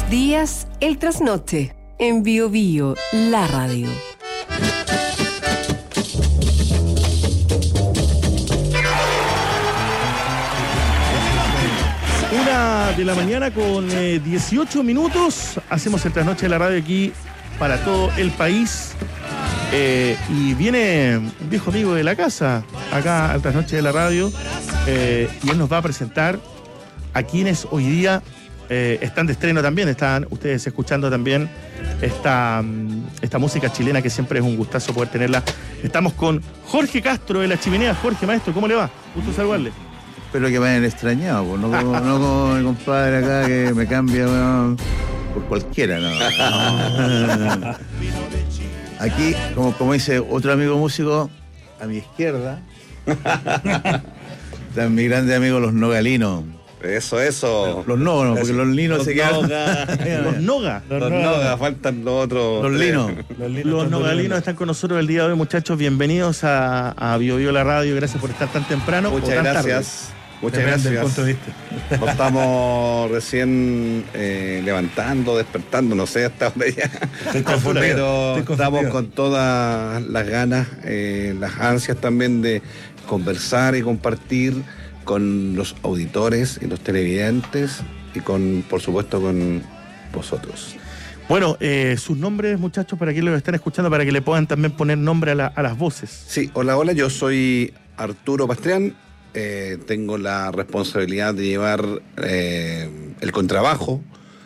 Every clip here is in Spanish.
los días, el trasnoche. En Bio Bio, la radio. 1 de la mañana con 18 minutos. Hacemos el trasnoche de la radio aquí para todo el país. Y viene un viejo amigo de la casa acá al trasnoche de la radio. Y él nos va a presentar a quienes hoy día están de estreno también. Están ustedes escuchando también esta música chilena que siempre es un gustazo poder tenerla. Estamos con Jorge Castro de La Chimenea. Jorge, maestro, ¿cómo le va? Gusto saludarle. Espero que me hayan extrañado, pues, no como mi compadre acá que me cambia, bueno, por cualquiera, no. Aquí, como dice otro amigo músico, a mi izquierda, están mis grandes amigos los nogalinos. Eso. Los no, porque los linos se quedan. Los noga. Los noga, faltan los otros. Los linos. Los nogalinos están con nosotros el día de hoy, muchachos. Bienvenidos a Bio Bio la radio. Gracias por estar tan temprano. Muchas gracias. Muchas gracias. Punto de vista. Nos estamos recién levantando, despertando, no sé hasta dónde ya. Pero estamos con todas las ganas, las ansias también de conversar y compartir con los auditores y los televidentes y por supuesto con vosotros. Bueno, sus nombres, muchachos, para quienes lo están escuchando, para que le puedan también poner nombre a las voces. Sí, hola, yo soy Arturo Pastrián. Tengo la responsabilidad de llevar el contrabajo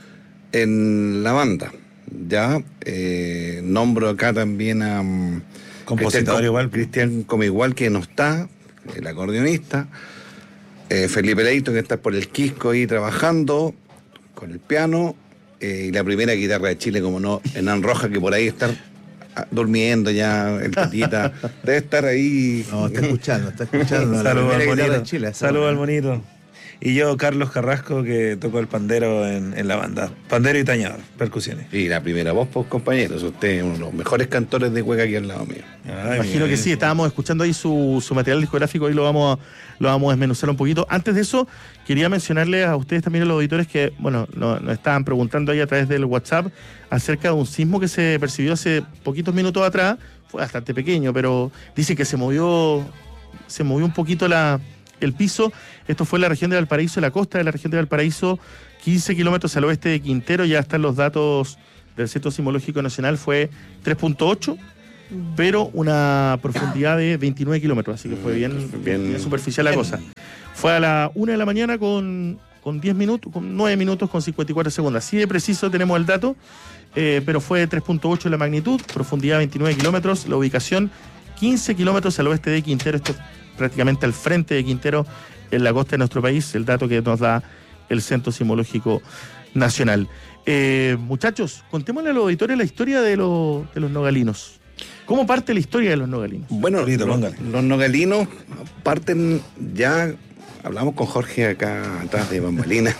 en la banda. Ya nombro acá también a compositor Cristian Comigual, que no está, el acordeonista. Felipe Leito, que está por el Quisco ahí trabajando con el piano. Y la primera guitarra de Chile, como no, Hernán Rojas, que por ahí está durmiendo ya, el Tatita debe estar ahí. No, está escuchando. Saludos al monito. Chile, Saludos al monito. Y yo, Carlos Carrasco, que toco el pandero en la banda. Pandero y tañador, percusiones. Y la primera voz, pues, compañeros. Usted es uno de los mejores cantores de cueca aquí al lado mío. Imagino que sí, estábamos escuchando ahí su material discográfico y lo vamos a desmenuzar un poquito. Antes de eso, quería mencionarles a ustedes también, a los auditores, que, bueno, nos estaban preguntando ahí a través del WhatsApp acerca de un sismo que se percibió hace poquitos minutos atrás. Fue bastante pequeño, pero dice que se movió un poquito el piso. Esto fue en la región de Valparaíso, en la costa de la región de Valparaíso, 15 kilómetros al oeste de Quintero. Ya están los datos del Centro Sismológico Nacional, fue 3.8, pero una profundidad de 29 kilómetros, así que fue bien superficial la cosa. Fue a la 1 de la mañana con 10 minutos, con 9 minutos con 54 segundos. Así de preciso tenemos el dato, pero fue 3.8 la magnitud, profundidad 29 kilómetros, la ubicación 15 kilómetros al oeste de Quintero. Esto es prácticamente al frente de Quintero, en la costa de nuestro país, el dato que nos da el Centro Sismológico Nacional. Muchachos, contémosle a los auditores la historia de los nogalinos. ¿Cómo parte la historia de los nogalinos? Bueno, los nogalinos parten ya, hablamos con Jorge acá atrás de bambalinas,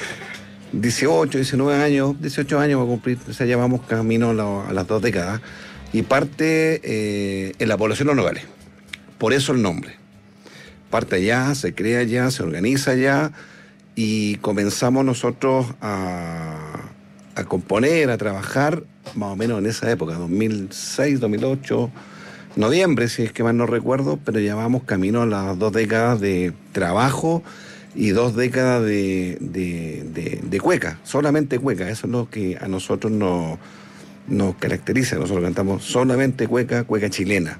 18 años va a cumplir, o sea, ya vamos camino a las 2 décadas, y parte en la población de los nogales. Por eso el nombre. Parte allá, se crea allá, se organiza allá, y comenzamos nosotros a componer, a trabajar, más o menos en esa época, 2006, 2008, noviembre, si es que mal no recuerdo, pero ya vamos camino a las 2 décadas de trabajo y 2 décadas de cueca, solamente cueca. Eso es lo que a nosotros nos caracteriza. Nosotros cantamos solamente cueca chilena.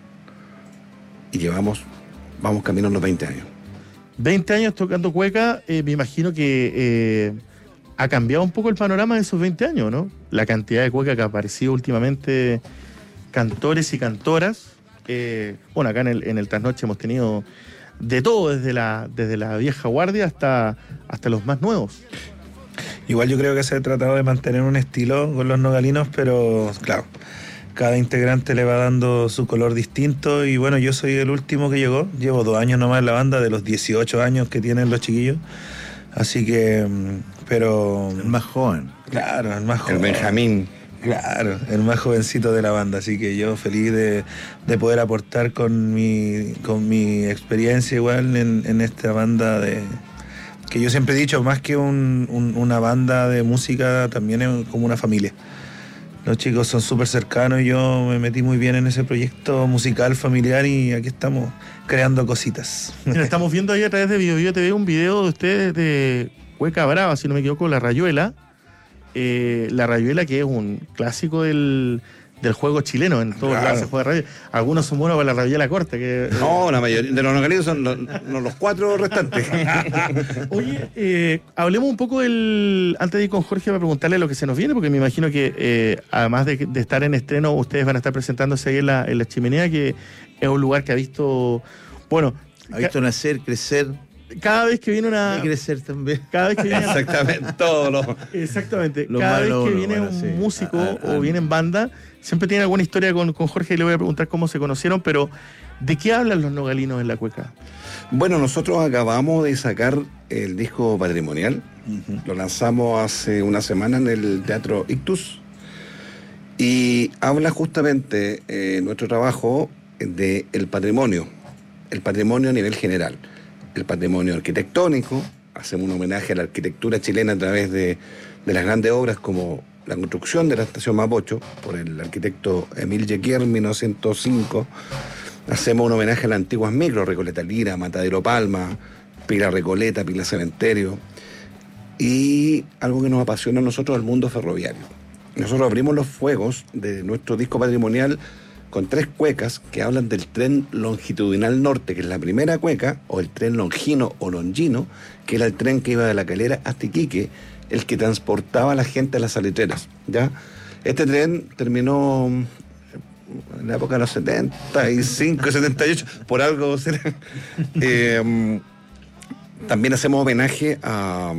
Y vamos camino a los 20 años. 20 años tocando cueca, me imagino que ha cambiado un poco el panorama de esos 20 años, ¿no? La cantidad de cueca que ha aparecido últimamente, cantores y cantoras. Bueno, acá en el Trasnoche hemos tenido de todo, desde la vieja guardia hasta los más nuevos. Igual yo creo que se ha tratado de mantener un estilo con los nogalinos, pero claro, cada integrante le va dando su color distinto. Y bueno, yo soy el último que llegó. Llevo 2 años nomás en la banda, de los 18 años que tienen los chiquillos. Así que, pero... El más joven. Claro, el más joven. El Benjamín. Claro, el más jovencito de la banda. Así que yo feliz de poder aportar con mi experiencia igual en esta banda que yo siempre he dicho, más que una banda de música, también es como una familia. Los chicos son súper cercanos y yo me metí muy bien en ese proyecto musical familiar y aquí estamos creando cositas. Mira, estamos viendo ahí a través de BioBio TV un video de ustedes de Cueca Brava, si no me equivoco, La Rayuela. La Rayuela, que es un clásico del juego chileno, en todos lados se juega rayuela. Algunos son buenos para la rayuela corta. No, la mayoría de los nogalinos son los 4 restantes. Oye, hablemos un poco antes de ir con Jorge para preguntarle lo que se nos viene, porque me imagino que además de estar en estreno, ustedes van a estar presentándose ahí en la Chimenea, que es un lugar que ha visto, bueno... Ha visto nacer, crecer... Cada vez que viene una... Y crecer también. Cada vez que viene... Exactamente, todo lo... Exactamente. Lo Cada malo, vez que lo viene bueno, un sí. músico o viene en banda, siempre tiene alguna historia con Jorge y le voy a preguntar cómo se conocieron, pero ¿de qué hablan los nogalinos en la cueca? Bueno, nosotros acabamos de sacar el disco patrimonial. Lo lanzamos hace una semana en el Teatro Ictus. Y habla justamente nuestro trabajo del patrimonio. El patrimonio a nivel general. El patrimonio arquitectónico, hacemos un homenaje a la arquitectura chilena a través de las grandes obras como la construcción de la estación Mapocho por el arquitecto Emil Jequier en 1905. Hacemos un homenaje a las antiguas micros, Recoleta Lira, Matadero Palma, Pila Recoleta, Pila Cementerio, y algo que nos apasiona a nosotros, el mundo ferroviario. Nosotros abrimos los fuegos de nuestro disco patrimonial con 3 cuecas que hablan del tren longitudinal norte, que es la primera cueca, o el tren longino o longino, que era el tren que iba de La Calera hasta Iquique, el que transportaba a la gente a las salitreras, ¿ya? Este tren terminó en la época de los 75, 78, por algo será. También hacemos homenaje a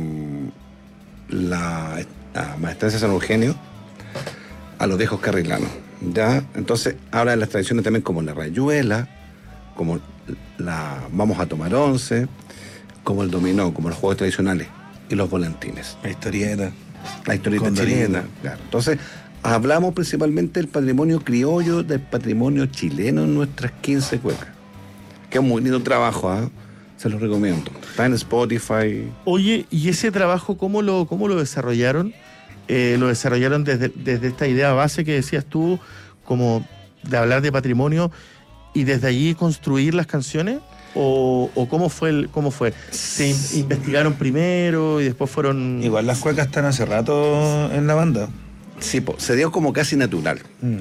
Maestranza San Eugenio, a los viejos carrilanos. ¿Ya? Entonces habla de las tradiciones también como la rayuela, como vamos a tomar 11, como el dominó, como los juegos tradicionales y los volantines. La historieta. La historieta chilena, claro. Entonces hablamos principalmente del patrimonio criollo, del patrimonio chileno en nuestras 15 cuecas. Que es un muy lindo trabajo, ¿eh? Se los recomiendo. Está en Spotify. Oye, ¿y ese trabajo cómo lo desarrollaron? Lo desarrollaron desde esta idea base que decías tú, como de hablar de patrimonio, y desde allí construir las canciones, o cómo fue? ¿Se investigaron primero y después fueron...? Igual las cuecas están hace rato en la banda. Sí, se dio como casi natural.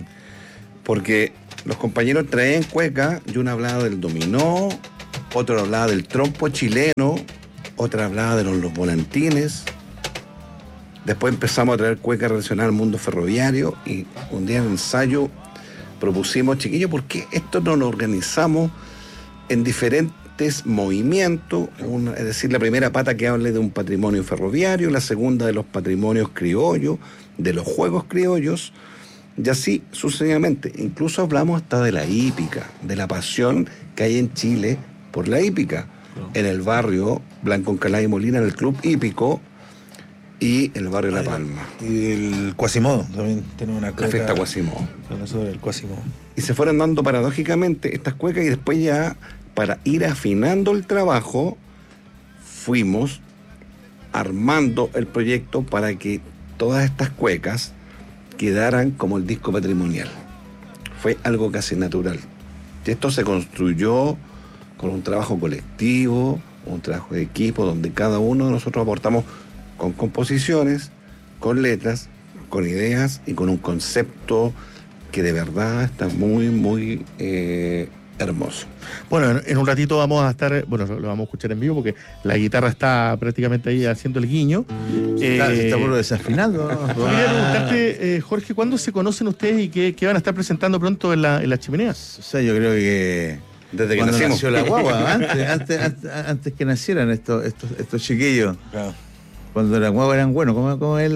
Porque los compañeros traían cueca, y uno hablaba del dominó, otro hablaba del trompo chileno, otra hablaba de los volantines. Después empezamos a traer cueca relacionada al mundo ferroviario y un día en ensayo propusimos, chiquillos, ¿por qué esto no lo organizamos en diferentes movimientos? Es decir, la primera pata que hable de un patrimonio ferroviario, la segunda de los patrimonios criollos, de los juegos criollos, y así sucesivamente. Incluso hablamos hasta de la hípica, de la pasión que hay en Chile por la hípica. En el barrio Blanco Encalá y Molina, en el Club Hípico, y el barrio La Palma. Y el Quasimodo, también tenemos una cueca. La fiesta Quasimodo. Sobre el Quasimodo. Y se fueron dando paradójicamente estas cuecas, y después ya, para ir afinando el trabajo, fuimos armando el proyecto para que todas estas cuecas quedaran como el disco patrimonial. Fue algo casi natural. Y esto se construyó con un trabajo colectivo, un trabajo de equipo, donde cada uno de nosotros aportamos con composiciones, con letras, con ideas y con un concepto que de verdad está muy, muy hermoso. Bueno, en un ratito vamos a estar, bueno, lo vamos a escuchar en vivo porque la guitarra está prácticamente ahí haciendo el guiño. Está por lo desafinado. Quería preguntarte, Jorge, ¿cuándo se conocen ustedes y qué van a estar presentando pronto en las chimeneas? O sea, yo creo que Desde que cuando nacimos. nació la guagua, antes que nacieran estos chiquillos. Claro. Cuando las guaguas eran buenos, como el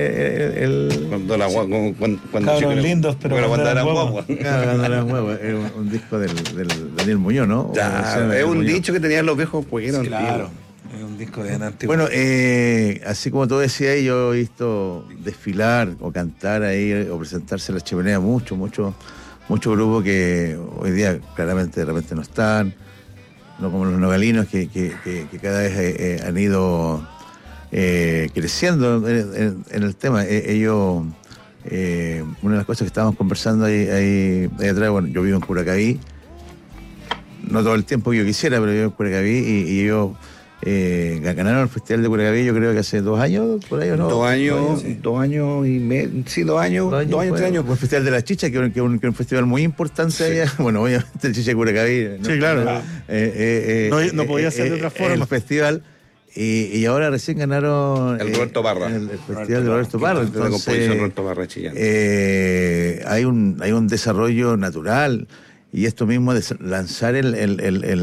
Cuando la guagua, cuando Cabros chicos, lindos, pero cuando eran guaguas. Claro, cuando eran guaguas, era un disco del Daniel Muñoz, ¿no? Ya, es un dicho que tenían los viejos juegueros. Sí, claro. Es un disco de antiguo. Bueno, así como tú decías, yo he visto desfilar o cantar ahí o presentarse en la chimenea muchos grupos que hoy día claramente de repente no están. no como los nogalinos que cada vez han ido creciendo en el tema. Ellos, una de las cosas que estábamos conversando ahí atrás, bueno, yo vivo en Curacaví, no todo el tiempo que yo quisiera, pero vivo en Curacaví y ellos ganaron el Festival de Curacaví, yo creo que hace 2 años, por ahí, ¿o no? 2 años, sí. 2 años y medio, sí, 2 años, 3 años. Fue el Festival de la Chicha, que es un festival muy importante allá. Bueno, obviamente el Chicha de Curacaví. Sí, claro. No podía ser de otra forma. El festival. Y ahora recién ganaron El Roberto Parra. El festival de Roberto Parra. De la composición Roberto Parra Chillán. Hay un desarrollo natural. Y esto mismo de lanzar el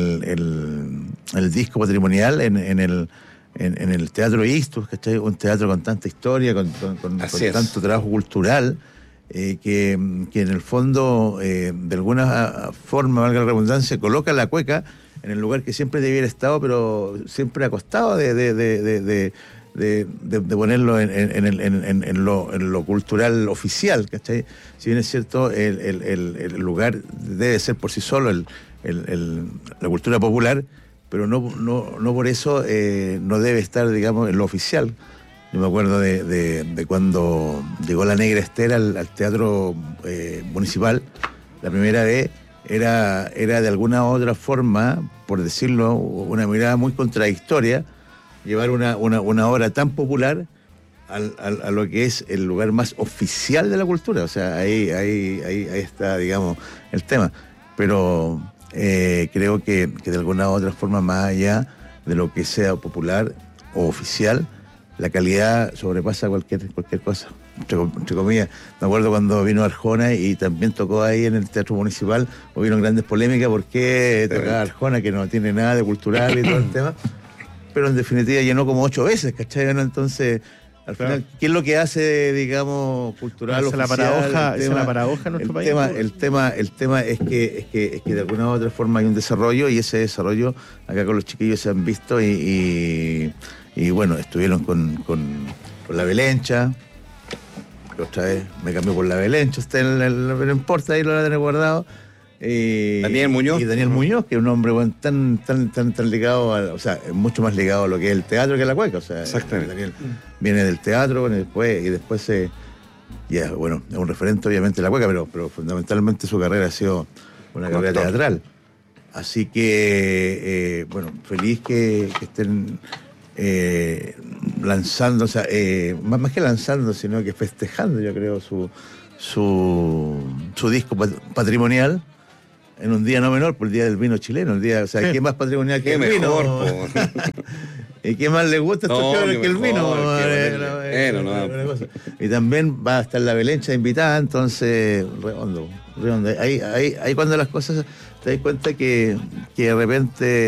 disco patrimonial en el Teatro Ixtus, ¿cachai? Un teatro con tanta historia, con tanto trabajo cultural, que en el fondo, de alguna forma, valga la redundancia, coloca la cueca en el lugar que siempre debiera haber estado, pero siempre ha costado de ponerlo en lo cultural oficial, ¿cachai? Si bien es cierto, el lugar debe ser por sí solo la cultura popular, pero no por eso no debe estar, digamos, en lo oficial. Yo me acuerdo de cuando llegó la Negra Esther al teatro municipal, la primera vez, era de alguna u otra forma, por decirlo, una mirada muy contradictoria, llevar una obra tan popular a lo que es el lugar más oficial de la cultura. O sea, ahí está, digamos, el tema. Pero creo que de alguna u otra forma, más allá de lo que sea popular o oficial, la calidad sobrepasa cualquier cosa, entre comillas. Me acuerdo cuando vino Arjona y también tocó ahí en el Teatro Municipal, hubieron grandes polémicas porque tocaba Arjona, que no tiene nada de cultural y todo el tema, pero en definitiva llenó como 8 veces, ¿cachai? Al final, ¿qué es lo que hace, digamos, cultural oficial? Es la paradoja en nuestro país. El tema es que de alguna u otra forma hay un desarrollo, y ese desarrollo acá con los chiquillos se han visto y bueno, estuvieron con la Belencha, que otra vez me cambió por la Belencha, no importa, ahí lo van a tener guardado. Daniel Muñoz. Y Daniel Muñoz, que es un hombre, bueno, tan ligado, o sea, mucho más ligado a lo que es el teatro que a la cueca. O sea, exactamente. Daniel viene del teatro, después es un referente obviamente de la cueca, pero fundamentalmente su carrera ha sido una carrera teatral. Así que, feliz que estén lanzando, o sea, más que lanzando, sino que festejando, yo creo, su disco patrimonial en un día no menor, por el Día del Vino Chileno. ¿Qué más patrimonial que el mejor, vino? ¿Y qué más le gusta a estos cabros que el vino? Y también va a estar la Belencha invitada, entonces, redondo. Ahí cuando las cosas te das cuenta que de repente